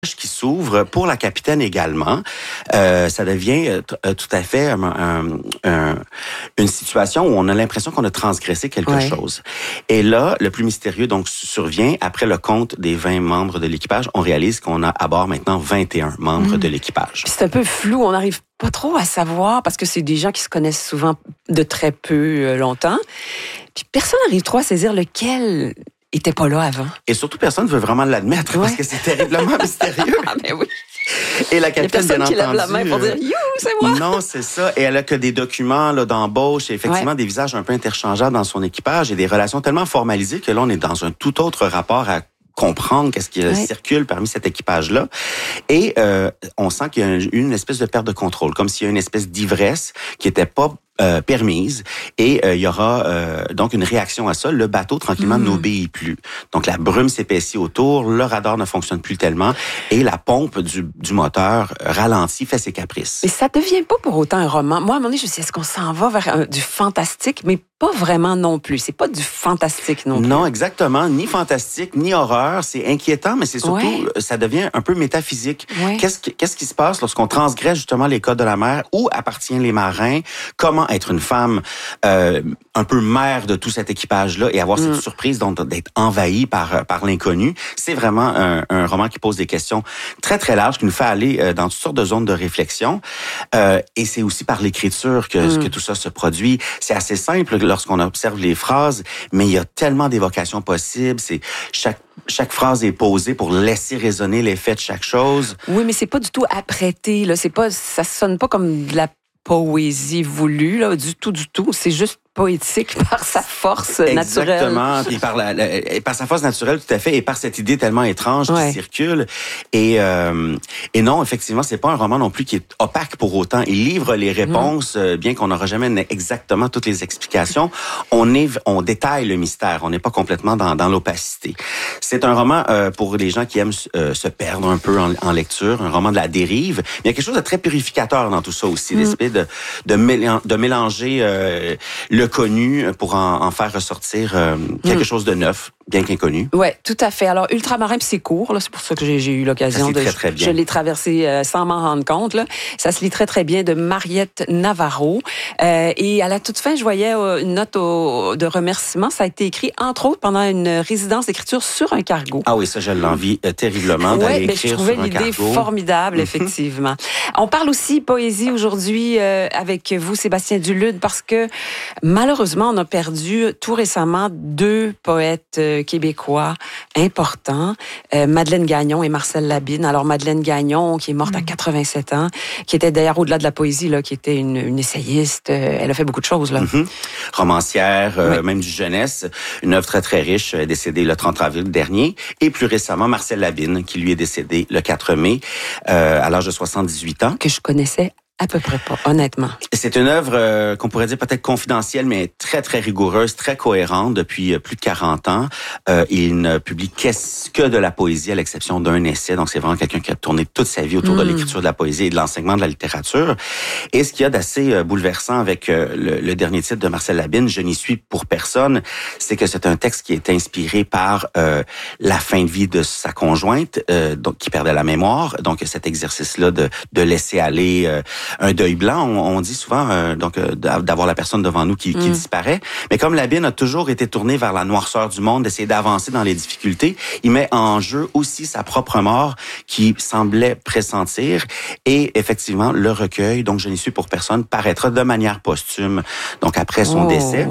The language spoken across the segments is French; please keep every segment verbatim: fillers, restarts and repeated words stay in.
qui s'ouvre pour la capitaine également. Euh, ça devient euh, t- tout à fait un, un, un, une situation où on a l'impression qu'on a transgressé quelque ouais. chose. Et là, le plus mystérieux donc survient après le compte des vingt membres de l'équipage. On réalise qu'on a à bord maintenant vingt et un membres mmh. de l'équipage. Puis c'est un peu flou, on n'arrive pas trop à savoir parce que c'est des gens qui se connaissent souvent de très peu euh, longtemps. Puis personne n'arrive trop à saisir lequel était pas là avant. Et surtout, personne ne veut vraiment l'admettre ouais. parce que c'est terriblement mystérieux. Ah ben oui. Et la capitaine, bien entendu... Il y a personne qui lève la main pour dire « You, c'est moi! » Non, c'est ça. Et elle a que des documents là, d'embauche et effectivement ouais. des visages un peu interchangeables dans son équipage et des relations tellement formalisées que là, on est dans un tout autre rapport à comprendre qu'est-ce qui ouais. circule parmi cet équipage-là. Et euh, on sent qu'il y a une espèce de perte de contrôle, comme s'il y a une espèce d'ivresse qui était pas Euh, permise et euh, il y aura euh, donc une réaction à ça. Le bateau, tranquillement, mmh. n'obéit plus. Donc, la brume s'épaissit autour, le radar ne fonctionne plus tellement et la pompe du, du moteur ralentit, fait ses caprices. Mais ça devient pas pour autant un roman. Moi, à un moment donné, je me suis dit, est-ce qu'on s'en va vers un, du fantastique, mais pas vraiment non plus. C'est pas du fantastique non plus. Non, exactement. Ni fantastique, ni horreur. C'est inquiétant, mais c'est surtout, ouais. ça devient un peu métaphysique. Ouais. Qu'est-ce, qui, qu'est-ce qui se passe lorsqu'on transgresse justement les codes de la mer? Où appartiennent les marins? Comment être une femme euh, un peu mère de tout cet équipage-là et avoir mm. cette surprise donc, d'être envahie par, par l'inconnu? C'est vraiment un, un roman qui pose des questions très, très larges, qui nous fait aller euh, dans toutes sortes de zones de réflexion. Euh, et c'est aussi par l'écriture que, mm. que tout ça se produit. C'est assez simple lorsqu'on observe les phrases, mais il y a tellement d'évocations possibles. C'est chaque Chaque phrase est posée pour laisser résonner l'effet de chaque chose. Oui, mais c'est pas du tout apprêté. Là. C'est pas, ça sonne pas comme de la poésie voulue, là, du tout, du tout. C'est juste poétique par sa force Exactement. naturelle. Exactement, puis par, la, la, par sa force naturelle, tout à fait, et par cette idée tellement étrange ouais. qui circule. Et, euh, et non, effectivement, c'est pas un roman non plus qui est opaque pour autant. Il livre les réponses, mmh. bien qu'on n'aura jamais exactement toutes les explications. On, est, on détaille le mystère, on n'est pas complètement dans, dans l'opacité. C'est un roman euh, pour les gens qui aiment euh, se perdre un peu en, en lecture, un roman de la dérive. Mais il y a quelque chose de très purificateur dans tout ça aussi, mmh. l'espèce de, de, mélan- de mélanger euh, le connu pour en, en faire ressortir euh, quelque mmh. chose de neuf, bien qu'inconnu. Oui, tout à fait. Alors, Ultramarin, puis c'est court, là, c'est pour ça que j'ai, j'ai eu l'occasion ça de... Très, très bien. Je l'ai traversé euh, sans m'en rendre compte. Là. Ça se lit très, très bien de Mariette Navarro. Euh, et à la toute fin, je voyais euh, une note au, de remerciement. Ça a été écrit, entre autres, pendant une résidence d'écriture sur un cargo. Ah oui, ça, je l'envie euh, terriblement d'aller ouais, écrire sur un cargo. Je trouvais l'idée cargo. formidable, effectivement. On parle aussi poésie aujourd'hui euh, avec vous, Sébastien Dulude, parce que malheureusement, on a perdu tout récemment deux poètes euh, québécois importants, euh, Madeleine Gagnon et Marcel Labine. Alors, Madeleine Gagnon, qui est morte mmh. à quatre-vingt-sept ans, qui était d'ailleurs au-delà de la poésie, là, qui était une, une essayiste. Euh, elle a fait beaucoup de choses. Là. Mmh. Romancière, euh, oui. même du jeunesse. Une œuvre très, très riche, euh, décédée le trente avril dernier. Et plus récemment, Marcel Labine, qui lui est décédé le quatre mai, euh, à l'âge de soixante-dix-huit ans. Que je connaissais à peu près pas, honnêtement. C'est une œuvre euh, qu'on pourrait dire peut-être confidentielle, mais très, très rigoureuse, très cohérente depuis euh, plus de quarante ans. Euh, il ne publie qu'est-ce que de la poésie, à l'exception d'un essai. Donc, c'est vraiment quelqu'un qui a tourné toute sa vie autour mmh. de l'écriture de la poésie et de l'enseignement de la littérature. Et ce qu'il y a d'assez euh, bouleversant avec euh, le, le dernier titre de Marcel Labine, « Je n'y suis pour personne », c'est que c'est un texte qui est inspiré par euh, la fin de vie de sa conjointe, euh, donc qui perdait la mémoire. Donc, cet exercice-là de, de laisser aller... Euh, un deuil blanc, on, on dit souvent euh, donc euh, d'avoir la personne devant nous qui, qui mm. disparaît. Mais comme Labine a toujours été tourné vers la noirceur du monde, d'essayer d'avancer dans les difficultés, il met en jeu aussi sa propre mort qui semblait pressentir. Et effectivement, le recueil, donc Je n'y suis pour personne, paraîtra de manière posthume, donc après son oh. décès.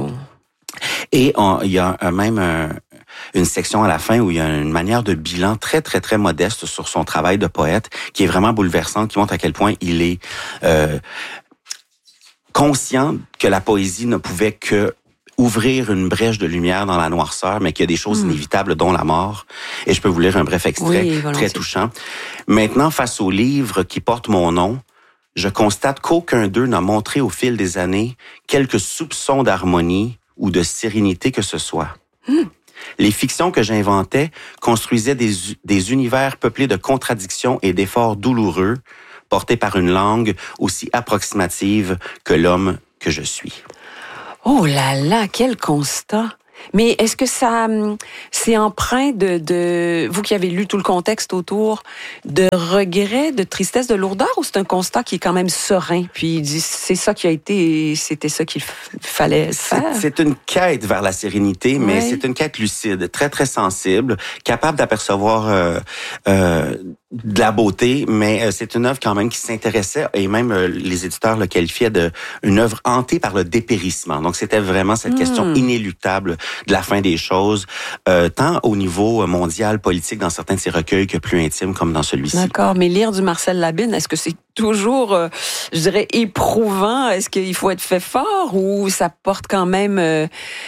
Et on, il y a un, même un, une section à la fin où il y a une manière de bilan très, très, très modeste sur son travail de poète qui est vraiment bouleversante, qui montre à quel point il est euh, conscient que la poésie ne pouvait que ouvrir une brèche de lumière dans la noirceur, mais qu'il y a des choses mmh. inévitables, dont la mort. Et je peux vous lire un bref extrait oui, très touchant. « Maintenant, face au livre qui porte mon nom, je constate qu'aucun d'eux n'a montré au fil des années quelques soupçons d'harmonie ou de sérénité que ce soit. Mmh. Les fictions que j'inventais construisaient des, des univers peuplés de contradictions et d'efforts douloureux, portés par une langue aussi approximative que l'homme que je suis. » Oh là là, quel constat! Mais est-ce que ça, c'est empreint de, de, vous qui avez lu tout le contexte autour, de regret, de tristesse, de lourdeur, ou c'est un constat qui est quand même serein, puis il dit c'est ça qui a été, c'était ça qu'il f- fallait faire? C'est, c'est une quête vers la sérénité, mais oui. c'est une quête lucide, très, très sensible, capable d'apercevoir euh, euh, de la beauté, mais euh, c'est une œuvre quand même qui s'intéressait, et même euh, les éditeurs le qualifiaient de une œuvre hantée par le dépérissement. Donc, c'était vraiment cette mmh. question inéluctable de la fin des choses, euh, tant au niveau mondial, politique, dans certains de ses recueils, que plus intime, comme dans celui-ci. D'accord, mais lire du Marcel Labine, est-ce que c'est toujours, euh, je dirais, éprouvant? Est-ce qu'il faut être fait fort, ou ça porte quand même euh,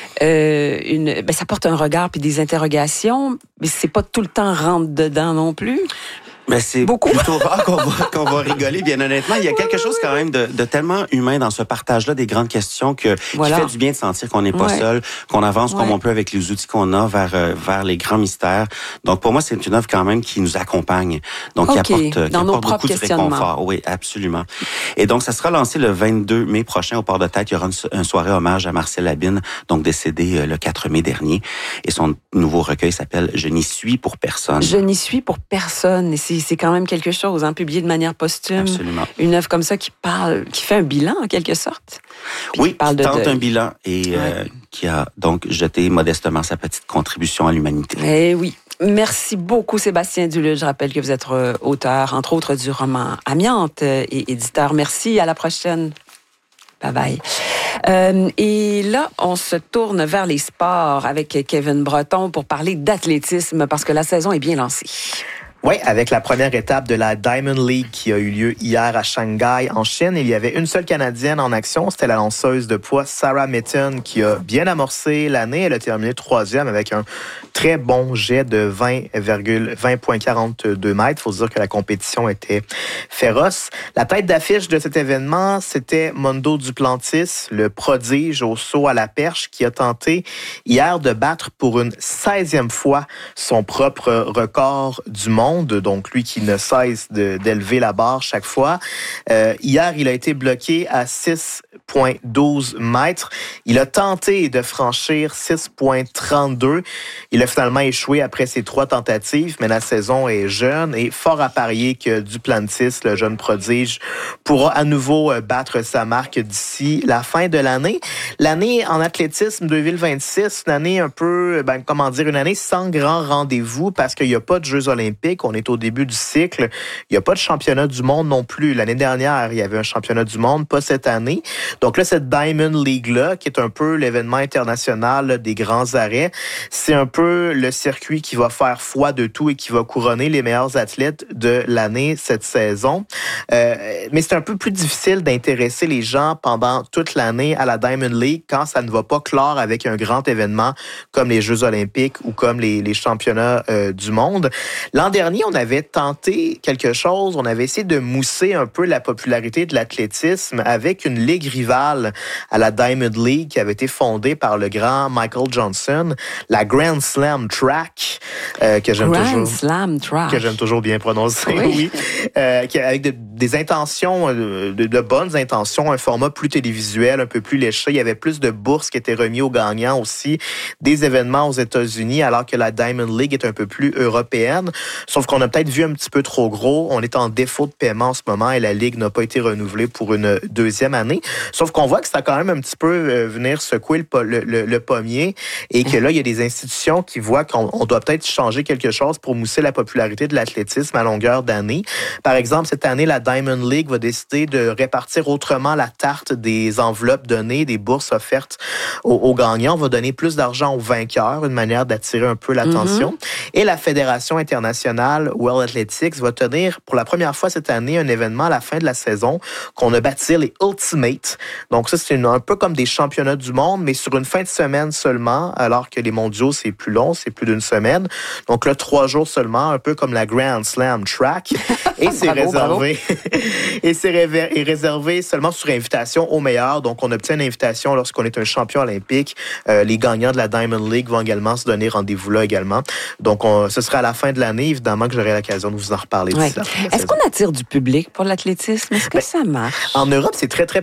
euh, une... Ben, ça porte un regard puis des interrogations, mais c'est pas tout le temps rentre dedans non plus? Mais c'est Beaucoup. plutôt rare qu'on va, qu'on va rigoler, bien honnêtement. Il y a quelque chose quand même de, de tellement humain dans ce partage-là des grandes questions que, voilà. qui fait du bien de sentir qu'on n'est pas ouais. seul, qu'on avance ouais. comme on peut avec les outils qu'on a vers, vers les grands mystères. Donc, pour moi, c'est une œuvre quand même qui nous accompagne. Donc, okay. qui apporte, qui apporte beaucoup de réconfort. Oui, absolument. Et donc, ça sera lancé le vingt-deux mai prochain au Port de Tête. Il y aura une, une soirée hommage à Marcel Labine, donc décédé le quatre mai dernier. Et son nouveau recueil s'appelle « Je n'y suis pour personne ». Je n'y suis pour personne. Et c'est, c'est quand même quelque chose, hein, publié de manière posthume. Absolument. Une œuvre comme ça qui parle, qui fait un bilan en quelque sorte. Puis oui, qui, parle qui de, tente de... un bilan et ouais. euh, qui a donc jeté modestement sa petite contribution à l'humanité. Eh oui. Merci beaucoup, Sébastien Duluth. Je rappelle que vous êtes auteur, entre autres, du roman Amiante et éditeur. Merci. À la prochaine. Bye bye. Euh, et là, on se tourne vers les sports avec Kevin Breton pour parler d'athlétisme parce que la saison est bien lancée. Oui, avec la première étape de la Diamond League qui a eu lieu hier à Shanghai, en Chine. Il y avait une seule Canadienne en action, c'était la lanceuse de poids Sarah Mitten qui a bien amorcé l'année. Elle a terminé troisième avec un très bon jet de vingt virgule quarante-deux mètres. Il faut se dire que la compétition était féroce. La tête d'affiche de cet événement, c'était Mondo Duplantis, le prodige au saut à la perche qui a tenté hier de battre pour une seizième fois son propre record du monde. Donc lui qui ne cesse de, d'élever la barre chaque fois. Euh, hier, il a été bloqué à six virgule douze mètres. Il a tenté de franchir six virgule trente-deux. Il a finalement échoué après ses trois tentatives, mais la saison est jeune et fort à parier que Duplantis, le jeune prodige, pourra à nouveau battre sa marque d'ici la fin de l'année. L'année en athlétisme deux mille vingt-six, une année un peu, ben, comment dire, une année sans grand rendez-vous parce qu'il n'y a pas de Jeux olympiques. On est au début du cycle. Il n'y a pas de championnat du monde non plus. L'année dernière, il y avait un championnat du monde, pas cette année. Donc là, cette Diamond League-là, qui est un peu l'événement international là, des grands arrêts, c'est un peu le circuit qui va faire foi de tout et qui va couronner les meilleurs athlètes de l'année cette saison. Euh, mais c'est un peu plus difficile d'intéresser les gens pendant toute l'année à la Diamond League quand ça ne va pas clore avec un grand événement comme les Jeux olympiques ou comme les, les championnats euh, du monde. L'an dernier, on avait tenté quelque chose, on avait essayé de mousser un peu la popularité de l'athlétisme avec une ligue rivale à la Diamond League qui avait été fondée par le grand Michael Johnson, la Grand Slam Track, euh, que j'aime Grand toujours, Slam Track. que j'aime toujours bien prononcer, oui, oui euh, qui, avec de, des intentions, de, de bonnes intentions, un format plus télévisuel, un peu plus léché. Il y avait plus de bourses qui étaient remises aux gagnants aussi, des événements aux États-Unis, alors que la Diamond League est un peu plus européenne. Sauf qu'on a peut-être vu un petit peu trop gros. On est en défaut de paiement en ce moment et la Ligue n'a pas été renouvelée pour une deuxième année. Sauf qu'on voit que ça a quand même un petit peu euh, venir secouer le, le, le, le pommier et que là, il y a des institutions qui voient qu'on on doit peut-être changer quelque chose pour mousser la popularité de l'athlétisme à longueur d'année. Par exemple, cette année, la Diamond League va décider de répartir autrement la tarte des enveloppes données, des bourses offertes aux, aux gagnants. On va donner plus d'argent aux vainqueurs, une manière d'attirer un peu l'attention. Mm-hmm. Et la Fédération internationale World Athletics va tenir pour la première fois cette année un événement à la fin de la saison qu'on a baptisé les Ultimate. Donc ça, c'est une, un peu comme des championnats du monde, mais sur une fin de semaine seulement, alors que les mondiaux, c'est plus long, c'est plus d'une semaine. Donc là, trois jours seulement, un peu comme la Grand Slam Track. Et c'est bravo, réservé et c'est ré- est réservé seulement sur invitation aux meilleurs. Donc, on obtient une invitation lorsqu'on est un champion olympique. Euh, les gagnants de la Diamond League vont également se donner rendez-vous là également. Donc, on, ce sera à la fin de l'année, évidemment, que j'aurai l'occasion de vous en reparler. Ouais. Est-ce qu'on attire du public pour l'athlétisme? Est-ce que ben, ça marche? En Europe, c'est très, très populaire.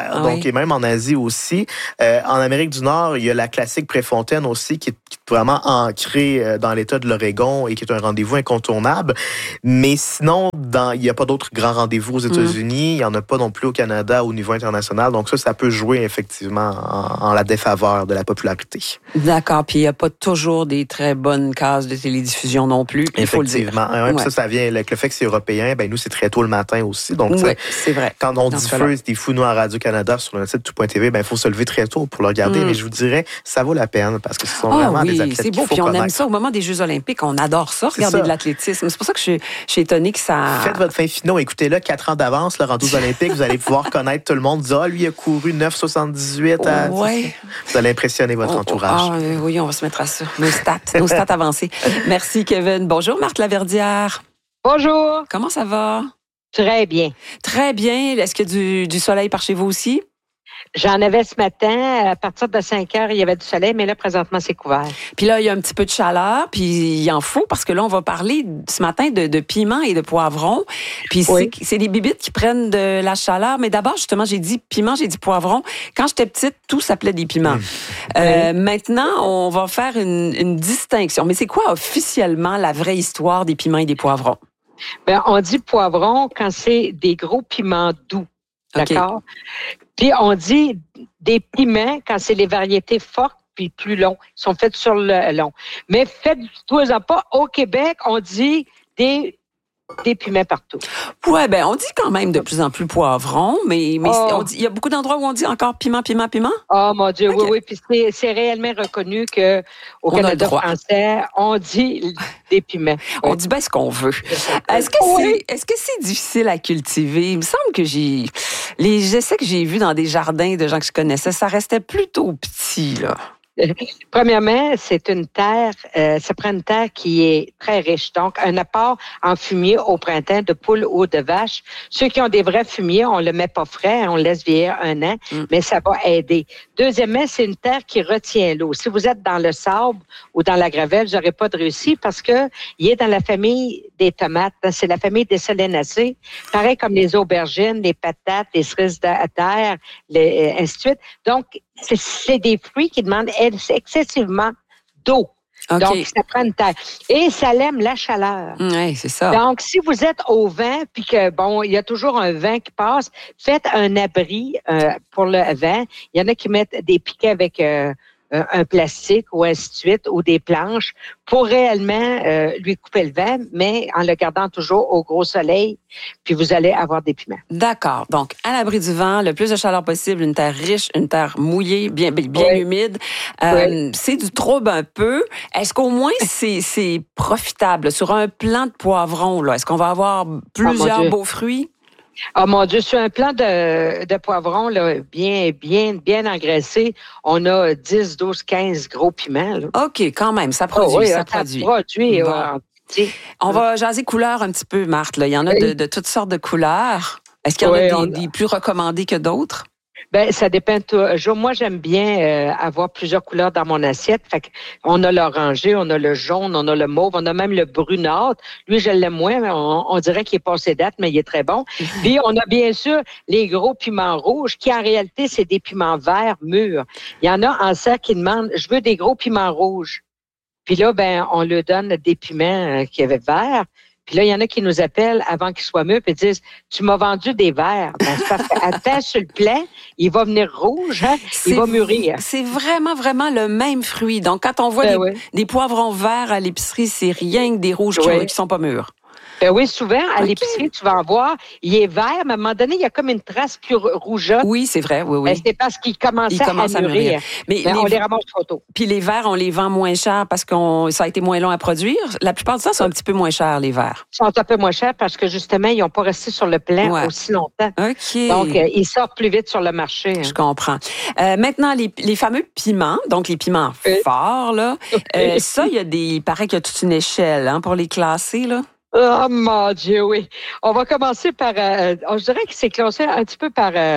populaire. Ah, donc, oui. et même en Asie aussi. Euh, en Amérique du Nord, il y a la classique Préfontaine aussi qui est, qui est vraiment ancrée euh, dans l'État de l'Oregon et qui est un rendez-vous incontournable. Mais sinon, dans, il n'y a pas d'autres grands rendez-vous aux États-Unis. Mm. Il n'y en a pas non plus au Canada au niveau international. Donc ça, ça peut jouer effectivement en, en la défaveur de la popularité. D'accord. Puis il n'y a pas toujours des très bonnes cases de télédiffusion non plus. Il faut le dire. Effectivement. Ouais, ouais. Ça, ça vient avec le fait que c'est européen. Ben nous, c'est très tôt le matin aussi. Donc, oui, c'est vrai. Quand on diffuse des Fous Noirs à Radio-Canada sur le site tout point t v, ben il faut se lever très tôt pour le regarder. Mm. Mais je vous dirais, ça vaut la peine parce que ce sont oh, vraiment oui, des athlètes c'est beau. qu'il faut Puis on connaître. aime ça au moment des Jeux olympiques. On adore ça, regarder ça. De l'athlétisme. C'est pour ça que je suis, je suis étonnée que ça... Faites votre fin finaux, écoutez-le quatre ans d'avance, le rendez-vous olympique. Vous allez pouvoir connaître tout le monde. Dire, ah, lui, il a couru neuf soixante-dix-huit. À... Ouais. Vous allez impressionner votre oh, entourage. Ah, euh, oui, on va se mettre à ça. Nos stats, nos stats avancées. Merci, Kevin. Bonjour, Marthe Laverdière. Bonjour. Comment ça va? Très bien. Très bien. Est-ce qu'il y a du, du soleil par chez vous aussi? J'en avais ce matin. À partir de cinq heures, il y avait du soleil, mais là, présentement, c'est couvert. Puis là, il y a un petit peu de chaleur, puis il en faut, parce que là, on va parler ce matin de, de piment et de poivron. Puis oui. c'est, c'est des bibites qui prennent de la chaleur. Mais d'abord, justement, j'ai dit piment, j'ai dit poivron. Quand j'étais petite, tout s'appelait des piments. Mmh. Euh, oui. Maintenant, on va faire une, une distinction. Mais c'est quoi officiellement la vraie histoire des piments et des poivrons? Ben, on dit poivron quand c'est des gros piments doux. D'accord? Okay. Puis on dit des piments quand c'est les variétés fortes puis plus longs. Ils sont faits sur le long. Mais faites-toi pas, au Québec, on dit des des piments partout. Ouais, ben on dit quand même de plus en plus poivron, mais mais oh. on dit, il y a beaucoup d'endroits où on dit encore piment, piment, piment. Oh mon Dieu, okay. oui, oui. Puis c'est, c'est réellement reconnu que au on Canada français, on dit des piments. On oui. dit bien ce qu'on veut. Est-ce que oui. c'est est-ce que c'est difficile à cultiver? Il me semble que j'ai les essais que j'ai vus dans des jardins de gens que je connaissais, ça restait plutôt petit là. Premièrement, c'est une terre, euh, ça prend une terre qui est très riche. Donc, un apport en fumier au printemps de poules ou de vaches. Ceux qui ont des vrais fumiers, on le met pas frais, on le laisse vieillir un an, mm. mais ça va aider. Deuxièmement, c'est une terre qui retient l'eau. Si vous êtes dans le sable ou dans la gravelle, vous n'aurez pas de réussite parce que il est dans la famille des tomates. C'est la famille des solanacées. Pareil comme les aubergines, les patates, les cerises de terre, les, ainsi de suite. Donc, c'est, c'est des fruits qui demandent excessivement d'eau. Okay. Donc, ça prend une terre. Et ça aime la chaleur. Oui, c'est ça. Donc, si vous êtes au vent, puis que, bon, il y a toujours un vent qui passe, faites un abri euh, pour le vent. Il y en a qui mettent des piquets avec euh, un plastique ou ainsi de suite, ou des planches pour réellement euh, lui couper le vent, mais en le gardant toujours au gros soleil, puis vous allez avoir des piments. D'accord. Donc, à l'abri du vent, le plus de chaleur possible, une terre riche, une terre mouillée, bien, bien oui. humide. Euh, oui. C'est du trouble un peu. Est-ce qu'au moins c'est, c'est profitable? Sur un plant de poivron, là, est-ce qu'on va avoir plusieurs oh, beaux fruits? Oh mon Dieu, sur un plant de, de poivron, là, bien, bien, bien engraissé, on a dix, douze, quinze gros piments. Là. OK, quand même, ça produit, oh, oui, ça produit. produit bon. euh, on va jaser couleurs un petit peu, Marthe. Là. Il y en a oui. de, de toutes sortes de couleurs. Est-ce qu'il y en oui, a des, on... des plus recommandés que d'autres? Ben, ça dépend. Moi, j'aime bien euh, avoir plusieurs couleurs dans mon assiette. Fait on a l'orangé, on a le jaune, on a le mauve, on a même le brunâtre. Lui, je l'aime moins, mais on, on dirait qu'il est passé date, mais il est très bon. Puis, on a bien sûr les gros piments rouges, qui en réalité, c'est des piments verts mûrs. Il y en a en serre qui demandent, je veux des gros piments rouges. Puis là, ben, on leur donne des piments qui avaient verts. Puis là, il y en a qui nous appellent avant qu'ils soient mûrs puis disent « Tu m'as vendu des verres. » Ben, c'est parce qu'attends sur le plat, il va venir rouge, hein? Il va mûrir. C'est vraiment, vraiment le même fruit. Donc, quand on voit ben des, oui. des poivrons verts à l'épicerie, c'est rien que des rouges oui. qui ne sont pas mûrs. Ben oui, souvent, à okay. l'épicerie, tu vas en voir, il est vert, mais à un moment donné, il y a comme une trace plus rougeâtre. Oui, c'est vrai, oui, oui. Ben, c'est parce qu'il commençait il commence à, mûrir. à mûrir. Mais, mais on les ramasse trop tôt. Puis les verts, on les vend moins cher parce que ça a été moins long à produire. La plupart du temps, c'est un petit peu moins cher, les verts. Ils sont un peu moins chers parce que, justement, ils n'ont pas resté sur le plan ouais. aussi longtemps. OK. Donc, euh, ils sortent plus vite sur le marché. Hein. Je comprends. Euh, maintenant, les, les fameux piments, donc les piments euh. forts, là, euh, ça, il y a des, il paraît qu'il y a toute une échelle hein, pour les classer, là. Oh mon Dieu, oui. On va commencer par, euh, je dirais que c'est classé un petit peu par euh,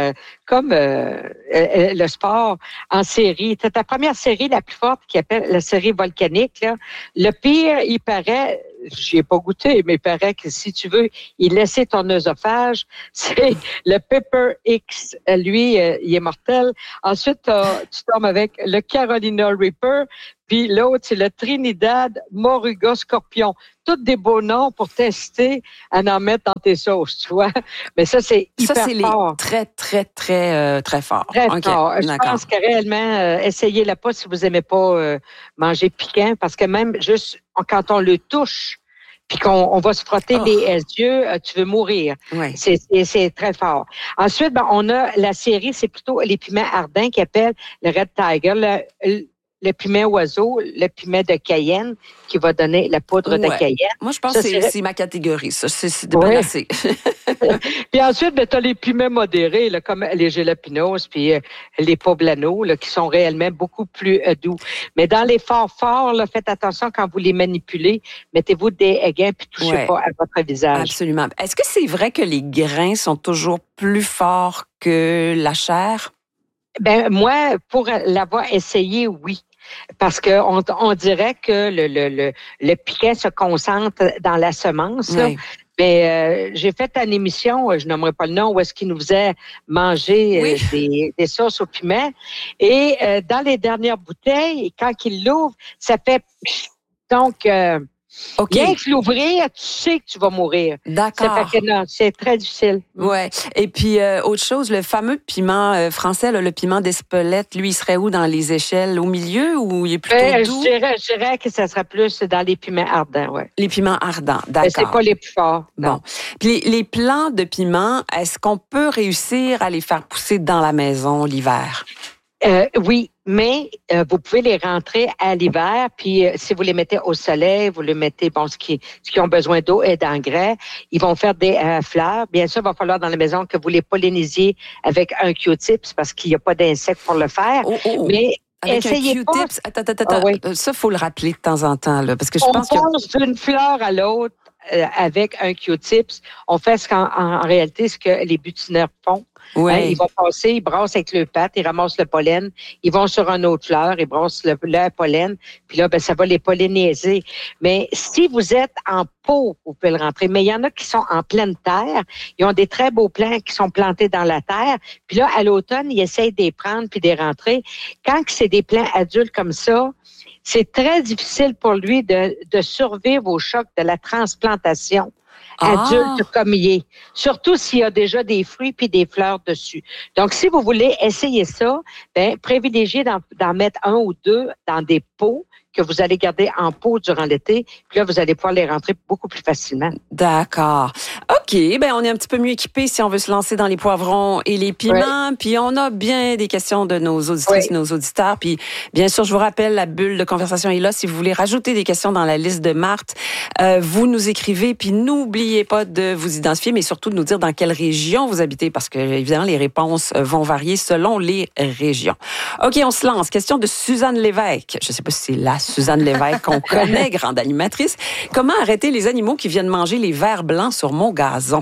comme euh, euh, le sport en série. C'est ta première série la plus forte qui appelle la série volcanique. Là. Le pire, il paraît, j'y ai pas goûté, mais il paraît que si tu veux y laisser ton œsophage, c'est le Pepper X. Lui, euh, il est mortel. Ensuite, tu tombes avec le Carolina Reaper. Puis l'autre, c'est le Trinidad Moruga Scorpion. Tous des beaux noms pour tester à en mettre dans tes sauces, tu vois. Mais ça, c'est hyper ça, c'est fort. Les très, très, très, euh, très fort. Très okay. fort. Je D'accord. pense que réellement, euh, essayez-le pas si vous aimez pas euh, manger piquant, parce que même juste quand on le touche, puis qu'on on va se frotter oh. les yeux, euh, tu veux mourir. Oui. C'est, c'est, c'est très fort. Ensuite, ben, on a la série, c'est plutôt les piments ardents qui appellent le Red Tiger. Le, le, le piment oiseau, le piment de Cayenne qui va donner la poudre ouais. de Cayenne. Moi, je pense ça, que c'est, c'est... c'est ma catégorie. Ça, c'est, c'est débarrassé. Ouais. Puis ensuite, ben, tu as les piments modérés, là, comme les jalapenos, puis euh, les poblanos, là, qui sont réellement beaucoup plus euh, doux. Mais dans les forts forts, là, faites attention quand vous les manipulez. Mettez-vous des aiguins puis touchez ouais. pas à votre visage. Absolument. Est-ce que c'est vrai que les grains sont toujours plus forts que la chair? Ben moi, pour l'avoir essayé, oui. Parce que on, on dirait que le, le, le, le piquet se concentre dans la semence. Oui. Là. Mais euh, j'ai fait une émission, je nommerai pas le nom, où est-ce qu'il nous faisait manger oui. euh, des, des sauces au piment. Et euh, dans les dernières bouteilles, quand il l'ouvre, ça fait... Donc... Euh, Okay. Bien que l'ouvrir, tu sais que tu vas mourir. D'accord. Ça fait que non, c'est très difficile. Ouais. Et puis euh, autre chose, le fameux piment euh, français, là, le piment d'Espelette, lui, il serait où dans les échelles, au milieu ou il est plutôt euh, doux? Je dirais, je dirais que ça serait plus dans les piments ardents, ouais. Les piments ardents, d'accord. Mais c'est pas les plus forts. Non. Bon. Puis les, les plants de piment, est-ce qu'on peut réussir à les faire pousser dans la maison l'hiver? Euh, oui, mais euh, vous pouvez les rentrer à l'hiver, puis euh, si vous les mettez au soleil, vous les mettez, bon, ce qui, ce qui ont besoin d'eau et d'engrais, ils vont faire des euh, fleurs. Bien sûr, il va falloir dans la maison que vous les pollinisiez avec un Q-tips parce qu'il n'y a pas d'insectes pour le faire. Oh, oh. Mais avec essayez un Q-tips, pas. attends, attends, attends. Ah, oui. Ça, faut le rappeler de temps en temps, là, parce que je On pense que... On passe d'une fleur à l'autre euh, avec un Q-tips. On fait ce qu'en en, en réalité, ce que les butineurs font. Oui. Hein, ils vont passer, ils brassent avec leurs pattes, ils ramassent le pollen, ils vont sur une autre fleur, ils brassent le, le pollen, puis là, ben, ça va les polliniser. Mais si vous êtes en pot, vous pouvez le rentrer. Mais il y en a qui sont en pleine terre. Ils ont des très beaux plants qui sont plantés dans la terre. Puis là, à l'automne, ils essayent de les prendre puis de les rentrer. Quand c'est des plants adultes comme ça, c'est très difficile pour lui de, de survivre au choc de la transplantation. Adulte ah. comme il est. Surtout s'il y a déjà des fruits puis des fleurs dessus. Donc, si vous voulez essayer ça, ben, privilégiez d'en, d'en mettre un ou deux dans des pots que vous allez garder en pot durant l'été. Puis là, vous allez pouvoir les rentrer beaucoup plus facilement. D'accord. OK. Ben, on est un petit peu mieux équipés si on veut se lancer dans les poivrons et les piments. Oui. Puis on a bien des questions de nos auditrices, oui. nos auditeurs. Puis bien sûr, je vous rappelle, la bulle de conversation est là. Si vous voulez rajouter des questions dans la liste de Marthe, euh, vous nous écrivez. Puis n'oubliez pas de vous identifier, mais surtout de nous dire dans quelle région vous habitez, parce que évidemment, les réponses vont varier selon les régions. OK, on se lance. Question de Suzanne Lévesque. Je ne sais pas si c'est la Suzanne Lévesque qu'on connaît, grande animatrice. Comment arrêter les animaux qui viennent manger les vers blancs sur mon gazon?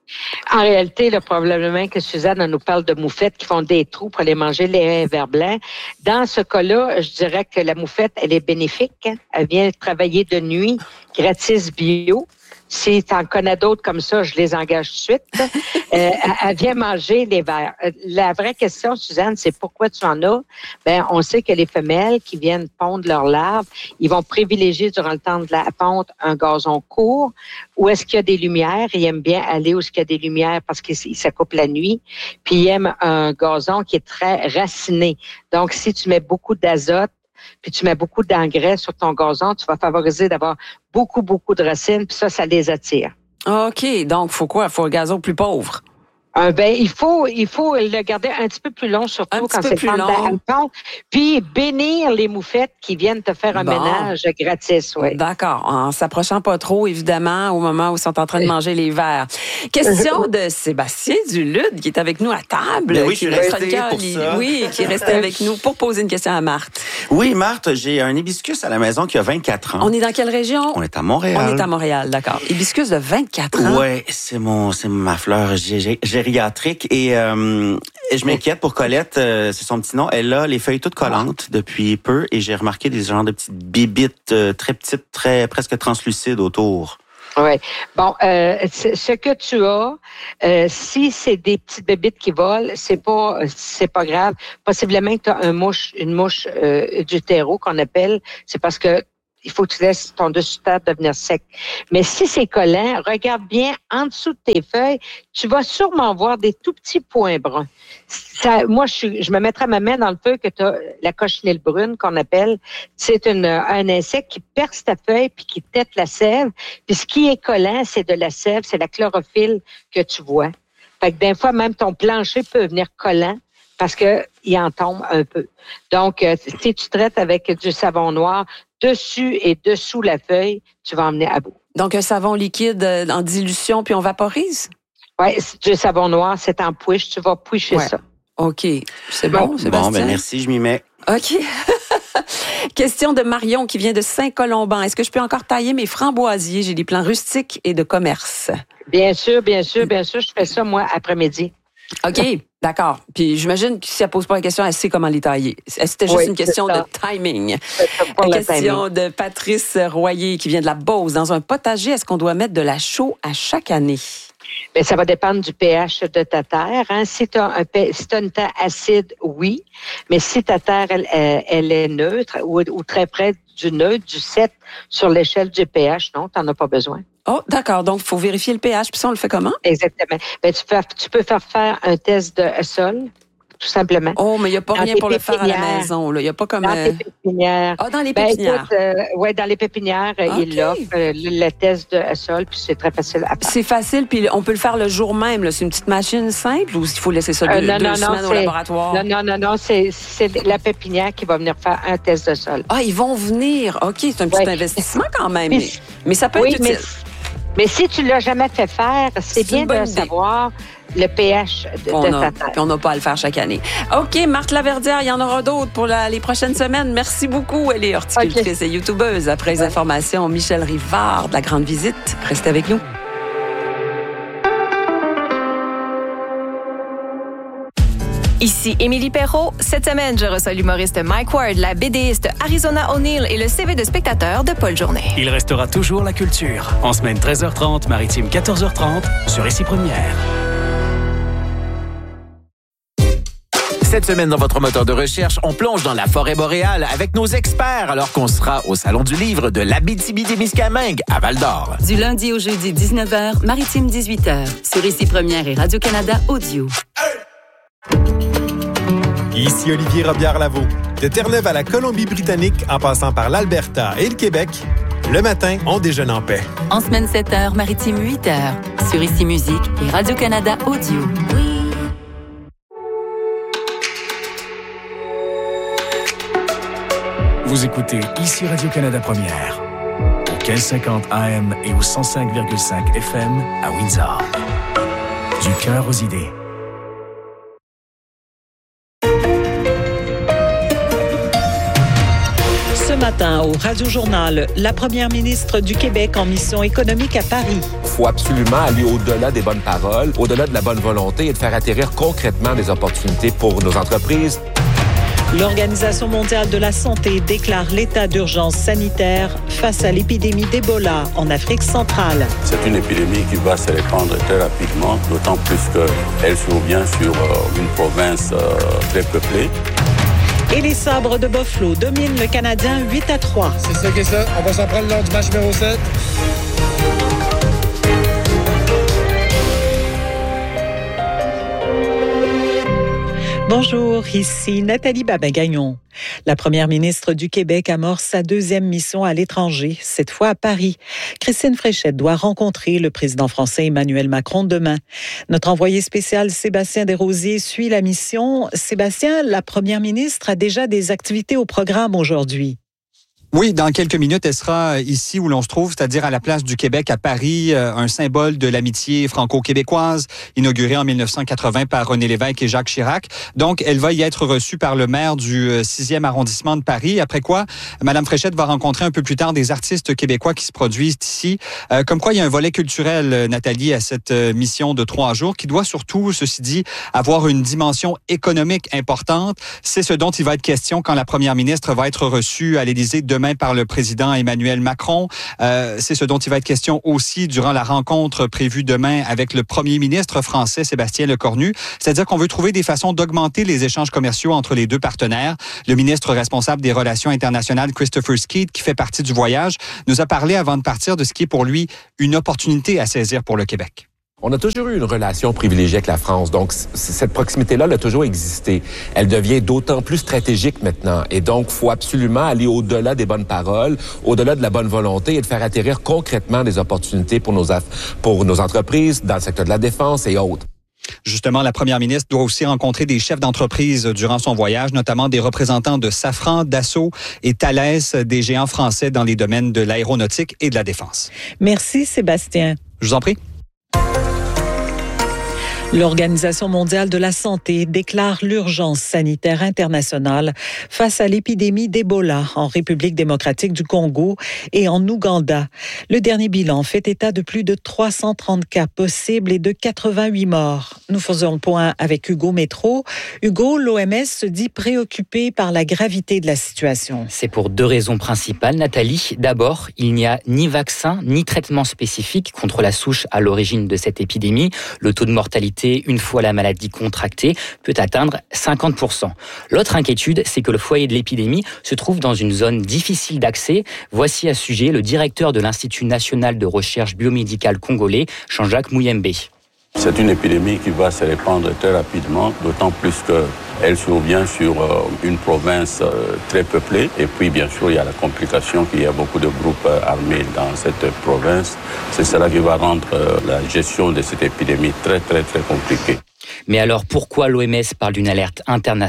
En réalité, là, probablement que Suzanne elle nous parle de moufettes qui font des trous pour aller manger les vers blancs. Dans ce cas-là, je dirais que la moufette, elle est bénéfique. Hein? Elle vient travailler de nuit, gratis bio. Si tu en connais d'autres comme ça, je les engage tout de suite. euh, elle vient manger les vers. La vraie question, Suzanne, c'est pourquoi tu en as? Ben, on sait que les femelles qui viennent pondre leurs larves, ils vont privilégier durant le temps de la ponte un gazon court. Où est-ce qu'il y a des lumières? Ils aiment bien aller où est-ce qu'il y a des lumières parce qu'ils s'accoupent la nuit. Puis ils aiment un gazon qui est très raciné. Donc, si tu mets beaucoup d'azote, puis tu mets beaucoup d'engrais sur ton gazon, tu vas favoriser d'avoir beaucoup, beaucoup de racines, puis ça, ça les attire. OK, donc faut quoi? Faut un gazon plus pauvre. Euh, ben, il faut, il faut le garder un petit peu plus long, surtout quand c'est le temps de la puis bénir les moufettes qui viennent te faire un bon. ménage gratis. Ouais. D'accord. En s'approchant pas trop, évidemment, au moment où ils sont en train de manger les vers. Question de Sébastien Dulude, qui est avec nous à table. Ben oui, qui je suis resté pour ça. Oui, qui est resté avec nous pour poser une question à Marthe. Oui, Marthe, j'ai un hibiscus à la maison qui a vingt-quatre ans. On est dans quelle région? On est à Montréal. On est à Montréal, d'accord. Hibiscus de vingt-quatre ans. Oui, c'est mon, c'est ma fleur gé- gé- gériatrique et euh, Et je m'inquiète pour Colette, euh, c'est son petit nom. Elle a les feuilles toutes collantes depuis peu et j'ai remarqué des genres de petites bibites euh, très petites, très presque translucides autour. Oui. Bon, euh, ce que tu as, euh, si c'est des petites bébites qui volent, c'est pas c'est pas grave. Possiblement que tu as un mouche, une mouche euh, du terreau qu'on appelle, c'est parce que il faut que tu laisses ton dessus-terre devenir sec. Mais si c'est collant, regarde bien en dessous de tes feuilles, tu vas sûrement voir des tout petits points bruns. Ça, moi, je, je me mettrais ma main dans le feu que tu as la cochenille brune qu'on appelle. C'est une, un insecte qui perce ta feuille puis qui tète la sève. Puis ce qui est collant, c'est de la sève, c'est la chlorophylle que tu vois. Fait que des fois, même ton plancher peut venir collant parce que il en tombe un peu. Donc, euh, si tu traites avec du savon noir, dessus et dessous la feuille, tu vas emmener à bout. Donc, un savon liquide en dilution, puis on vaporise? Oui, du savon noir, c'est en pouiche. Tu vas pouicher ouais. ça. OK. C'est bon, bon Sébastien? Bon, ben merci, je m'y mets. OK. Question de Marion qui vient de Saint-Colomban. Est-ce que je peux encore tailler mes framboisiers? J'ai des plans rustiques et de commerce. Bien sûr, bien sûr, bien sûr. Je fais ça, moi, après-midi. OK, d'accord. Puis j'imagine que si elle pose pas la question, elle sait comment les tailler. C'était juste oui, une question de timing. La question timing. de Patrice Royer qui vient de la Beauce. Dans un potager, est-ce qu'on doit mettre de la chaux à chaque année? Bien, ça va dépendre du pH de ta terre. Hein. Si tu as, si une terre acide, oui. Mais si ta terre, elle, elle est neutre ou, ou très près du neutre, du sept sur l'échelle du pH, non, tu n'en as pas besoin. Oh, d'accord. Donc, il faut vérifier le pH. Puis ça, on le fait comment? Exactement. Bien, tu, peux, tu peux faire faire un test de sol, tout simplement. Oh, mais il n'y a pas dans rien pour le faire à la maison. Il n'y a pas comme... Dans les pépinières. Ah, dans les ben, pépinières. Euh, oui, dans les pépinières, okay. Il offre euh, le test de sol, puis c'est très facile à faire. C'est facile, puis on peut le faire le jour même. Là. C'est une petite machine simple ou il faut laisser ça deux, euh, non, deux non, semaines non, au laboratoire? Non, non, non, non. C'est, c'est la pépinière qui va venir faire un test de sol. Ah, ils vont venir. OK, c'est un petit ouais. investissement quand même. Mais, mais ça peut oui, être utile. Mais, mais si tu ne l'as jamais fait faire, c'est, c'est bien de idée. Savoir le pH de, on de a, ta terre. Puis on n'a pas à le faire chaque année. OK, Marthe Laverdière, il y en aura d'autres pour la, les prochaines semaines. Merci beaucoup. Elle est horticultrice okay. et youtubeuse. Après les ouais. informations, Michel Rivard de La Grande Visite. Restez avec nous. Ici Émilie Perrault. Cette semaine, je reçois l'humoriste Mike Ward, la BDiste Arizona O'Neill et le C V de spectateur de Paul Journet. Il restera toujours la culture. En semaine treize heures trente, Maritime quatorze heures trente, sur Ici Première. Cette semaine, dans votre moteur de recherche, on plonge dans la forêt boréale avec nos experts alors qu'on sera au Salon du livre de l'Abitibi-Témiscamingue à Val-d'Or. Du lundi au jeudi, dix-neuf heures, Maritime dix-huit heures, sur Ici Première et Radio-Canada Audio. Ici Olivier Robillard-Lavaux. De Terre-Neuve à la Colombie-Britannique, en passant par l'Alberta et le Québec, le matin, on déjeune en paix. En semaine sept heures, Maritime huit heures, sur Ici Musique et Radio-Canada Audio. Oui. Vous écoutez Ici Radio-Canada Première, au quinze cinquante A M et au cent cinq virgule cinq F M à Windsor. Du cœur aux idées. Ce matin, au Radio-Journal, la première ministre du Québec en mission économique à Paris. Il faut absolument aller au-delà des bonnes paroles, au-delà de la bonne volonté et de faire atterrir concrètement des opportunités pour nos entreprises. L'Organisation mondiale de la santé déclare l'état d'urgence sanitaire face à l'épidémie d'Ebola en Afrique centrale. C'est une épidémie qui va se répandre très rapidement, d'autant plus qu'elle survient sur une province très peuplée. Et les Sabres de Buffalo dominent le Canadien huit à trois. C'est ça qui est ça. On va s'en prendre lors du match numéro sept. Bonjour, ici Nathalie Babin-Gagnon. La première ministre du Québec amorce sa deuxième mission à l'étranger, cette fois à Paris. Christine Fréchette doit rencontrer le président français Emmanuel Macron demain. Notre envoyé spécial Sébastien Desrosiers suit la mission. Sébastien, la première ministre a déjà des activités au programme aujourd'hui. Oui, dans quelques minutes, elle sera ici où l'on se trouve, c'est-à-dire à la place du Québec à Paris, un symbole de l'amitié franco-québécoise, inauguré en mille neuf cent quatre-vingts par René Lévesque et Jacques Chirac. Donc, elle va y être reçue par le maire du sixième arrondissement de Paris, après quoi Mme Fréchette va rencontrer un peu plus tard des artistes québécois qui se produisent ici. Euh, comme quoi, il y a un volet culturel, Nathalie, à cette mission de trois jours, qui doit surtout, ceci dit, avoir une dimension économique importante. C'est ce dont il va être question quand la première ministre va être reçue à l'Élysée demain par le président Emmanuel Macron. Euh, c'est ce dont il va être question aussi durant la rencontre prévue demain avec le premier ministre français Sébastien Lecornu. C'est-à-dire qu'on veut trouver des façons d'augmenter les échanges commerciaux entre les deux partenaires. Le ministre responsable des Relations internationales, Christopher Skeet, qui fait partie du voyage, nous a parlé avant de partir de ce qui est pour lui une opportunité à saisir pour le Québec. On a toujours eu une relation privilégiée avec la France, donc c- cette proximité-là elle a toujours existé. Elle devient d'autant plus stratégique maintenant, et donc il faut absolument aller au-delà des bonnes paroles, au-delà de la bonne volonté et de faire atterrir concrètement des opportunités pour nos, aff- pour nos entreprises dans le secteur de la défense et autres. Justement, la première ministre doit aussi rencontrer des chefs d'entreprise durant son voyage, notamment des représentants de Safran, Dassault et Thales, des géants français dans les domaines de l'aéronautique et de la défense. Merci, Sébastien. Je vous en prie. L'Organisation mondiale de la santé déclare l'urgence sanitaire internationale face à l'épidémie d'Ebola en République démocratique du Congo et en Ouganda. Le dernier bilan fait état de plus de trois cent trente cas possibles et de quatre-vingt-huit morts. Nous faisons le point avec Hugo Métro. Hugo, l'O M S se dit préoccupé par la gravité de la situation. C'est pour deux raisons principales, Nathalie. D'abord, il n'y a ni vaccin ni traitement spécifique contre la souche à l'origine de cette épidémie. Le taux de mortalité une fois la maladie contractée, peut atteindre cinquante pour cent. L'autre inquiétude, c'est que le foyer de l'épidémie se trouve dans une zone difficile d'accès. Voici à ce sujet le directeur de l'Institut national de recherche biomédicale congolais, Jean-Jacques Mouyembe. C'est une épidémie qui va se répandre très rapidement, d'autant plus qu'elle survient sur une province très peuplée. Et puis, bien sûr, il y a la complication qu'il y a beaucoup de groupes armés dans cette province. C'est cela qui va rendre la gestion de cette épidémie très, très, très compliquée. Mais alors, pourquoi l'O M S parle d'une alerte internationale ?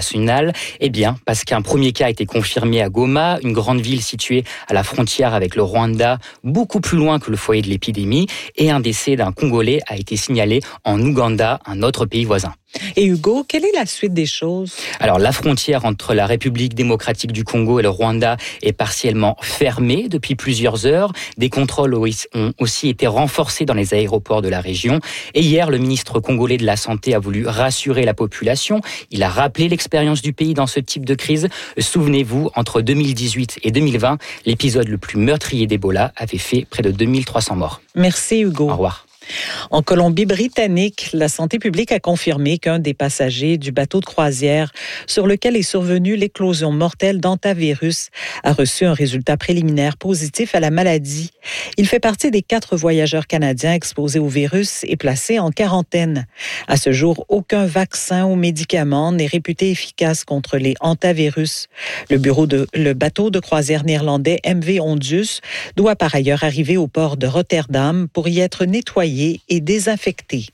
Eh bien, parce qu'un premier cas a été confirmé à Goma, une grande ville située à la frontière avec le Rwanda, beaucoup plus loin que le foyer de l'épidémie, et un décès d'un Congolais a été signalé en Ouganda, un autre pays voisin. Et Hugo, quelle est la suite des choses? Alors, la frontière entre la République démocratique du Congo et le Rwanda est partiellement fermée depuis plusieurs heures. Des contrôles ont aussi été renforcés dans les aéroports de la région. Et hier, le ministre congolais de la Santé a voulu rassurer la population. Il a rappelé l'expérience du pays dans ce type de crise. Souvenez-vous, entre deux mille dix-huit et deux mille vingt, l'épisode le plus meurtrier d'Ebola avait fait près de deux mille trois cents morts. Merci Hugo. Au revoir. En Colombie-Britannique, la santé publique a confirmé qu'un des passagers du bateau de croisière sur lequel est survenue l'éclosion mortelle d'hantavirus a reçu un résultat préliminaire positif à la maladie. Il fait partie des quatre voyageurs canadiens exposés au virus et placés en quarantaine. À ce jour, aucun vaccin ou médicament n'est réputé efficace contre les hantavirus. Le, bureau de, le bateau de croisière néerlandais M V Ondius doit par ailleurs arriver au port de Rotterdam pour y être nettoyé et désinfectés.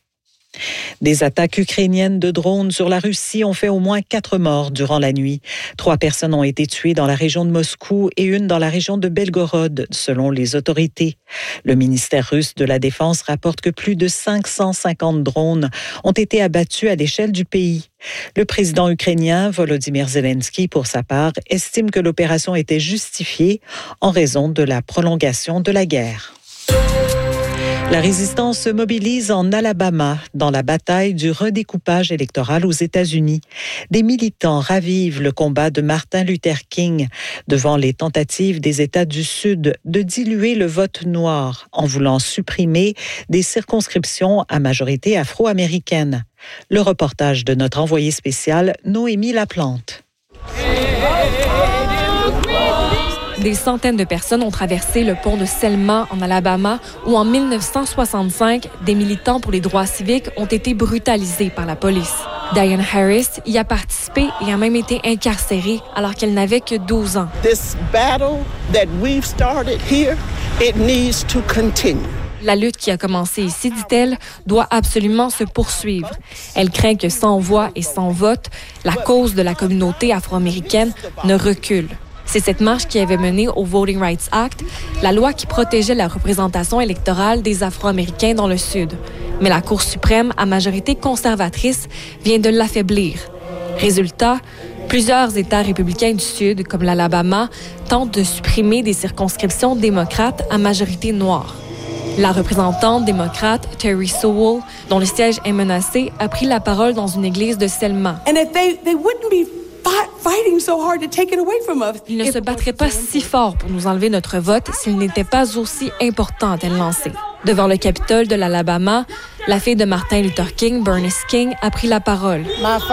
Des attaques ukrainiennes de drones sur la Russie ont fait au moins quatre morts durant la nuit. Trois personnes ont été tuées dans la région de Moscou et une dans la région de Belgorod, selon les autorités. Le ministère russe de la Défense rapporte que plus de cinq cent cinquante drones ont été abattus à l'échelle du pays. Le président ukrainien Volodymyr Zelensky, pour sa part, estime que l'opération était justifiée en raison de la prolongation de la guerre. La résistance se mobilise en Alabama dans la bataille du redécoupage électoral aux États-Unis. Des militants ravivent le combat de Martin Luther King devant les tentatives des États du Sud de diluer le vote noir en voulant supprimer des circonscriptions à majorité afro-américaine. Le reportage de notre envoyé spécial, Noémie Laplante. Des centaines de personnes ont traversé le pont de Selma en Alabama où en mille neuf cent soixante-cinq, des militants pour les droits civiques ont été brutalisés par la police. Diane Harris y a participé et a même été incarcérée alors qu'elle n'avait que douze ans. This battle that we've started here, it needs to continue. La lutte qui a commencé ici, dit-elle, doit absolument se poursuivre. Elle craint que sans voix et sans vote, la cause de la communauté afro-américaine ne recule. C'est cette marche qui avait mené au Voting Rights Act, la loi qui protégeait la représentation électorale des Afro-Américains dans le Sud. Mais la Cour suprême, à majorité conservatrice, vient de l'affaiblir. Résultat, plusieurs États républicains du Sud, comme l'Alabama, tentent de supprimer des circonscriptions démocrates à majorité noire. La représentante démocrate, Terry Sowell, dont le siège est menacé, a pris la parole dans une église de Selma. And if they, they wouldn't be fighting so hard to take it away from us. Ils ne se battraient pas si fort pour nous enlever notre vote s'il n'était pas aussi important, a-t-elle lancé. Devant le Capitole de l'Alabama, la fille de Martin Luther King, Bernice King, a pris la parole.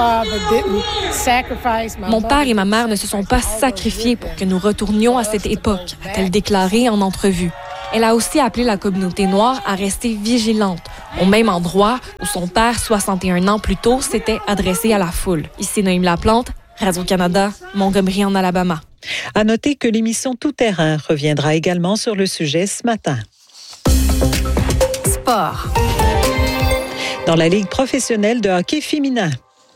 Mon père et ma mère ne se sont pas sacrifiés pour que nous retournions à cette époque, a-t-elle déclaré en entrevue. Elle a aussi appelé la communauté noire à rester vigilante, au même endroit où son père, soixante et un ans plus tôt, s'était adressé à la foule. Ici Noémie Laplante, Radio-Canada, Montgomery en Alabama. À noter que l'émission Tout terrain reviendra également sur le sujet ce matin. Sport. Dans la Ligue professionnelle de hockey féminin.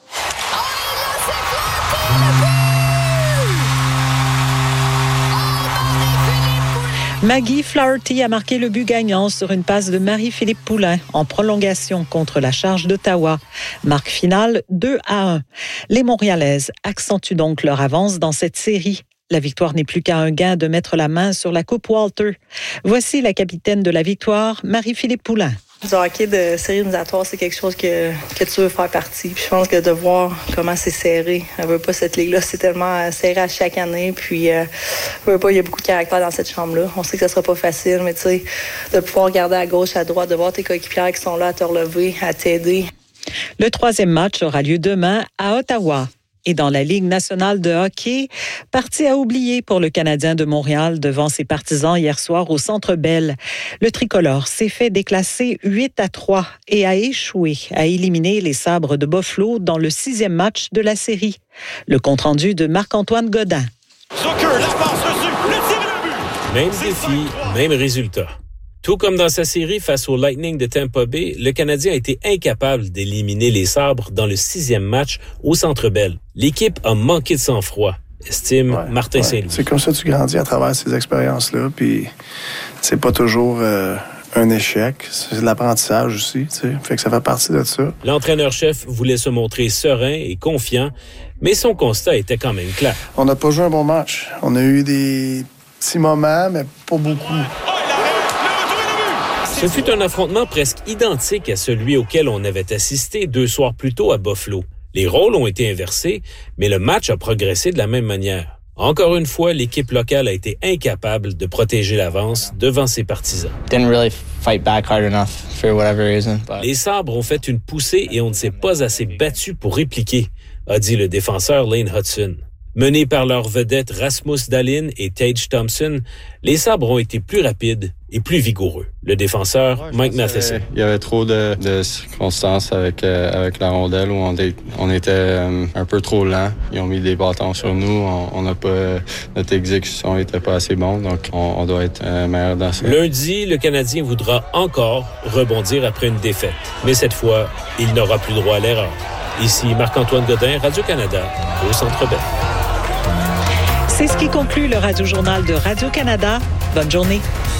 Maggie Flaherty a marqué le but gagnant sur une passe de Marie-Philippe Poulin en prolongation contre la Charge d'Ottawa. Marque finale deux à un. Les Montréalaises accentuent donc leur avance dans cette série. La victoire n'est plus qu'à un gain de mettre la main sur la Coupe Walter. Voici la capitaine de la victoire, Marie-Philippe Poulin. Du hockey de série éliminatoire, c'est quelque chose que, que tu veux faire partie. Puis je pense que de voir comment c'est serré, elle veut pas cette ligue-là, c'est tellement serré à chaque année. Puis euh, veut pas, il y a beaucoup de caractère dans cette chambre-là. On sait que ça sera pas facile, mais tu sais, de pouvoir regarder à gauche, à droite, de voir tes coéquipières qui sont là à te relever, à t'aider. Le troisième match aura lieu demain à Ottawa. Et dans la Ligue nationale de hockey, partie à oublier pour le Canadien de Montréal devant ses partisans hier soir au Centre Bell. Le tricolore s'est fait déclasser huit à trois et a échoué à éliminer les Sabres de Buffalo dans le sixième match de la série. Le compte-rendu de Marc-Antoine Godin. Zucker, la passe reçue, le tir et le but! Même défi, même résultat. Tout comme dans sa série face au Lightning de Tampa Bay, le Canadien a été incapable d'éliminer les Sabres dans le sixième match au Centre Bell. L'équipe a manqué de sang-froid, estime ouais, Martin ouais. Saint-Louis. C'est comme ça que tu grandis à travers ces expériences-là, puis c'est pas toujours euh, un échec, c'est de l'apprentissage aussi, tu sais, fait que ça fait partie de ça. L'entraîneur-chef voulait se montrer serein et confiant, mais son constat était quand même clair. On n'a pas joué un bon match. On a eu des petits moments, mais pas beaucoup. Ce fut un affrontement presque identique à celui auquel on avait assisté deux soirs plus tôt à Buffalo. Les rôles ont été inversés, mais le match a progressé de la même manière. Encore une fois, l'équipe locale a été incapable de protéger l'avance devant ses partisans. Didn't really fight back hard enough for whatever reason. But... Les Sabres ont fait une poussée et on ne s'est pas assez battu pour répliquer, a dit le défenseur Lane Hudson. Menés par leurs vedettes Rasmus Dahlin et Tage Thompson, les Sabres ont été plus rapides et plus vigoureux. Le défenseur, ouais, Mike Matheson. Il y avait trop de, de circonstances avec, euh, avec la rondelle où on, dé, on était euh, un peu trop lent. Ils ont mis des bâtons sur nous. On n'a pas, notre exécution n'était pas assez bonne, donc on, on doit être euh, meilleur dans ça. Lundi, le Canadien voudra encore rebondir après une défaite. Mais cette fois, il n'aura plus droit à l'erreur. Ici Marc-Antoine Godin, Radio-Canada, au Centre Bell. C'est ce qui conclut le Radio-Journal de Radio-Canada. Bonne journée.